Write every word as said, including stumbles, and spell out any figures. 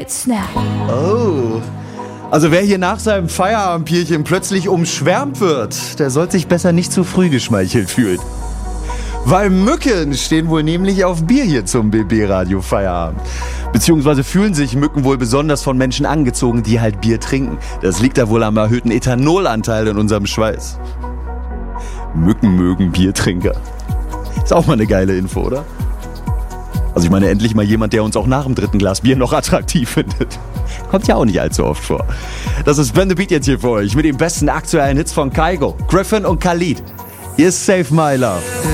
Snap. Oh. Also wer hier nach seinem Feierabendbierchen plötzlich umschwärmt wird, der sollte sich besser nicht zu früh geschmeichelt fühlen. Weil Mücken stehen wohl nämlich auf Bier hier zum B B-Radio Feierabend. Beziehungsweise fühlen sich Mücken wohl besonders von Menschen angezogen, die halt Bier trinken. Das liegt da wohl am erhöhten Ethanolanteil in unserem Schweiß. Mücken mögen Biertrinker. Ist auch mal eine geile Info, oder? Also ich meine, endlich mal jemand, der uns auch nach dem dritten Glas Bier noch attraktiv findet. Kommt ja auch nicht allzu oft vor. Das ist Ben the Beat jetzt hier für euch mit den besten aktuellen Hits von Kygo, Griffin und Khalid. Hier ist Save My Love.